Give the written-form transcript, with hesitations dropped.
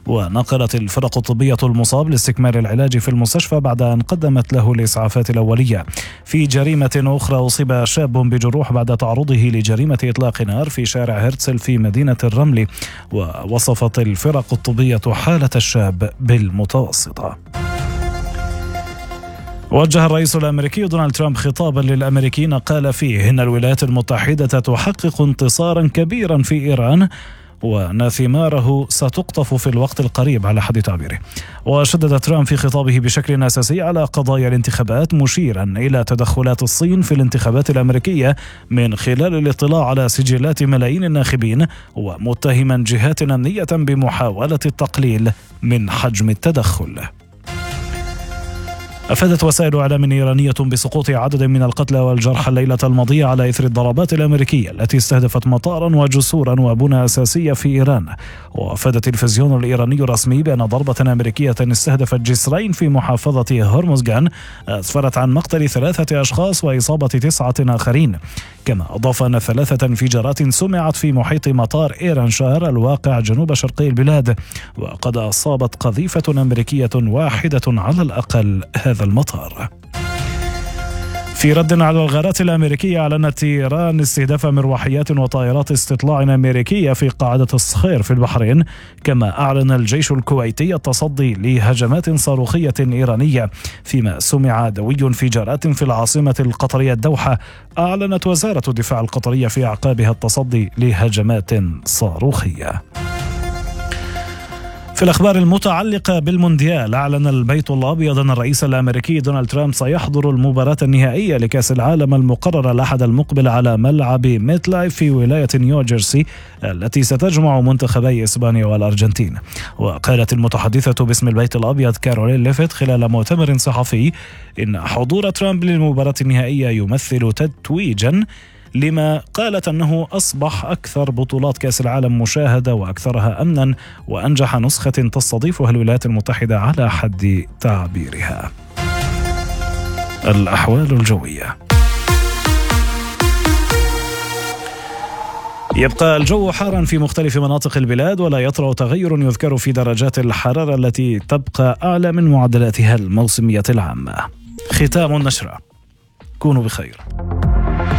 ونقلت الفرق الطبية المصاب لاستكمال العلاج في المستشفى بعد أن قدمت له الإسعافات الأولية. في جريمة أخرى أصيب شاب بجروح بعد تعرضه لجريمة إطلاق نار في شارع هرتزل في مدينة الرمل، ووصفت الفرق الطبية حالة الشاب بالمتوسطة. وجه الرئيس الأمريكي دونالد ترامب خطابا للأمريكيين قال فيه إن الولايات المتحدة تحقق انتصارا كبيرا في إيران وأن ثماره ستقطف في الوقت القريب على حد تعبيره. وشدد ترامب في خطابه بشكل أساسي على قضايا الانتخابات، مشيرا إلى تدخلات الصين في الانتخابات الأمريكية من خلال الاطلاع على سجلات ملايين الناخبين، ومتهما جهات أمنية بمحاولة التقليل من حجم التدخل. أفادت وسائل إعلام إيرانية بسقوط عدد من القتلى والجرحى الليلة الماضية على إثر الضربات الأمريكية التي استهدفت مطارا وجسورا وبنى أساسية في إيران. وأفاد التلفزيون الإيراني الرسمي بأن ضربة أمريكية استهدفت جسرين في محافظة هرمزغان أسفرت عن مقتل 3 أشخاص وإصابة 9 آخرين. كما أضاف أن 3 انفجارات سمعت في محيط مطار إيرانشار الواقع جنوب شرقي البلاد، وقد أصابت قذيفة أمريكية واحدة على الأقل هذا المطار. في رد على الغارات الأمريكية، أعلنت إيران استهداف مروحيات وطائرات استطلاع أمريكية في قاعدة الصخير في البحرين. كما أعلن الجيش الكويتي التصدي لهجمات صاروخية إيرانية، فيما سمع دوي انفجارات في العاصمة القطرية الدوحة. أعلنت وزارة الدفاع القطرية في أعقابها التصدي لهجمات صاروخية. في الأخبار المتعلقة بالمونديال، أعلن البيت الأبيض أن الرئيس الأمريكي دونالد ترامب سيحضر المباراة النهائية لكأس العالم المقررة الأحد المقبل على ملعب ميت لايف في ولاية نيوجيرسي التي ستجمع منتخبي إسبانيا والأرجنتين. وقالت المتحدثة باسم البيت الأبيض كارولين ليفيت خلال مؤتمر صحفي إن حضور ترامب للمباراة النهائية يمثل تتويجا لما قالت أنه أصبح أكثر بطولات كأس العالم مشاهدة وأكثرها أمنا وأنجح نسخة تستضيفها الولايات المتحدة على حد تعبيرها. الأحوال الجوية. يبقى الجو حارا في مختلف مناطق البلاد، ولا يطرأ تغير يذكر في درجات الحرارة التي تبقى أعلى من معدلاتها الموسمية العامة. ختام النشرة. كونوا بخير.